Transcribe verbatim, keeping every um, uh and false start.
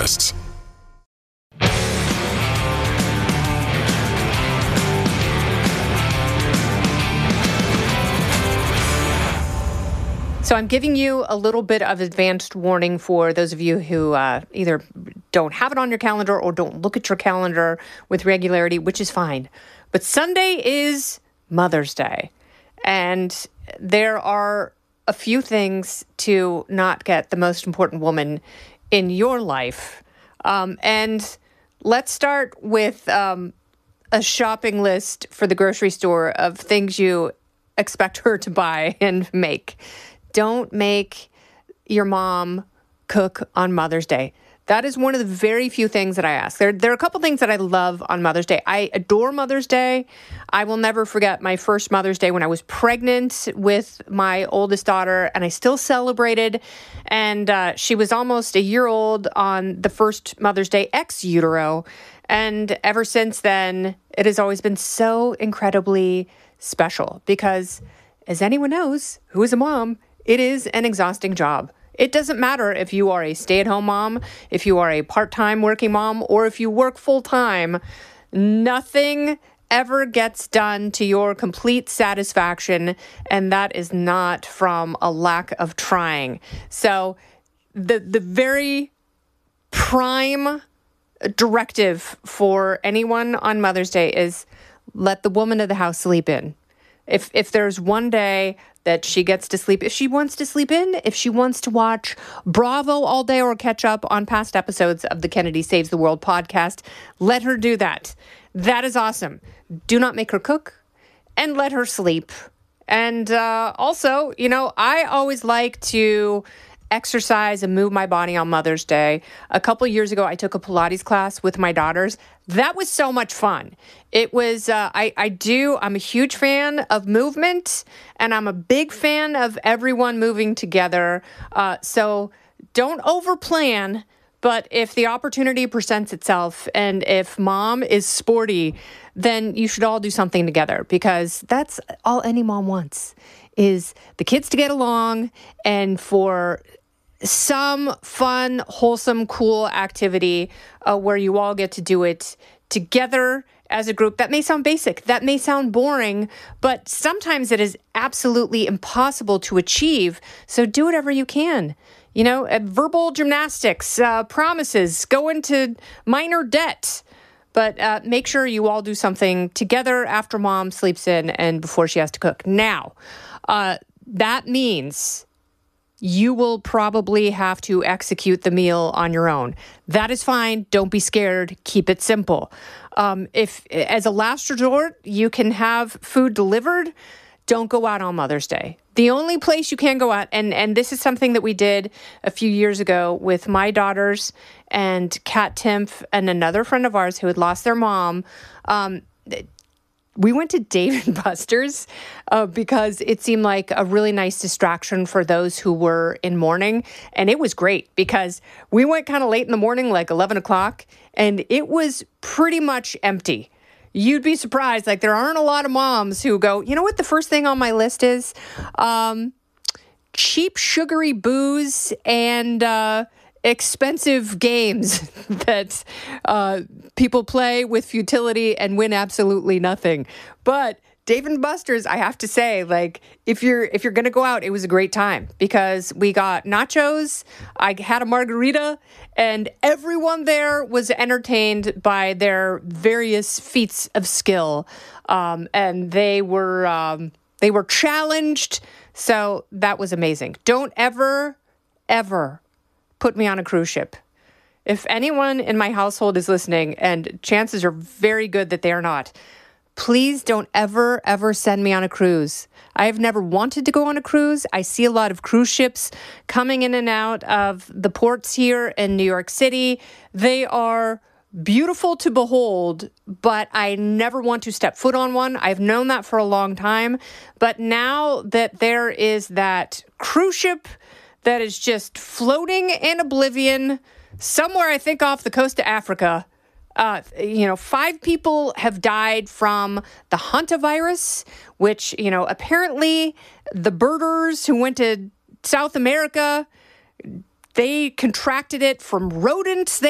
Podcasts. So I'm giving you a little bit of advanced warning for those of you who uh, either don't have it on your calendar or don't look at your calendar with regularity, which is fine. But Sunday is Mother's Day. And there are a few things to not get the most important woman in your life. Um, and let's start with um, a shopping list for the grocery store of things you expect her to buy and make. Don't make your mom cook on Mother's Day. That is one of the very few things that I ask. There, there are a couple things that I love on Mother's Day. I adore Mother's Day. I will never forget my first Mother's Day when I was pregnant with my oldest daughter, and I still celebrated. And uh, she was almost a year old on the first Mother's Day ex utero. And ever since then, it has always been so incredibly special because, as anyone knows who is a mom, it is an exhausting job. It doesn't matter if you are a stay-at-home mom, if you are a part-time working mom, or if you work full-time. Nothing ever gets done to your complete satisfaction, and that is not from a lack of trying. So the the very prime directive for anyone on Mother's Day is let the woman of the house sleep in. If if there's one day that she gets to sleep, if she wants to sleep in, if she wants to watch Bravo all day or catch up on past episodes of the Kennedy Saves the World podcast, let her do that. That is awesome. Do not make her cook and let her sleep. And uh, also, you know, I always like to exercise and move my body on Mother's Day. A couple years ago, I took a Pilates class with my daughters. That was so much fun. It was, uh, I, I do, I'm a huge fan of movement, and I'm a big fan of everyone moving together. Uh, so don't overplan, but if the opportunity presents itself and if mom is sporty, then you should all do something together, because that's all any mom wants, is the kids to get along and for some fun, wholesome, cool activity uh, where you all get to do it together as a group. That may sound basic. That may sound boring, but sometimes it is absolutely impossible to achieve. So do whatever you can. You know, uh, verbal gymnastics, uh, promises, go into minor debt. But uh, make sure you all do something together after mom sleeps in and before she has to cook. Now, uh, that means you will probably have to execute the meal on your own. That is fine. Don't be scared. Keep it simple. Um, if, as a last resort, you can have food delivered, don't go out on Mother's Day. The only place you can go out, and, and this is something that we did a few years ago with my daughters and Kat Timpf and another friend of ours who had lost their mom. Um, we went to Dave and Buster's uh, because it seemed like a really nice distraction for those who were in mourning. And it was great because we went kind of late in the morning, like eleven o'clock, and it was pretty much empty. You'd be surprised. Like, there aren't a lot of moms who go, you know what the first thing on my list is? Um, cheap, sugary booze and uh, expensive games that uh, people play with futility and win absolutely nothing. But Dave and Buster's, I have to say, like, if you're if you're going to go out, it was a great time because we got nachos, I had a margarita, and everyone there was entertained by their various feats of skill. Um, and they were um, they were challenged, so that was amazing. Don't ever, ever put me on a cruise ship. If anyone in my household is listening, and chances are very good that they are not, please don't ever, ever send me on a cruise. I have never wanted to go on a cruise. I see a lot of cruise ships coming in and out of the ports here in New York City. They are beautiful to behold, but I never want to step foot on one. I've known that for a long time. But now that there is that cruise ship that is just floating in oblivion somewhere, I think, off the coast of Africa, Uh, you know, five people have died from the hantavirus, which, you know, apparently the birders who went to South America, they contracted it from rodents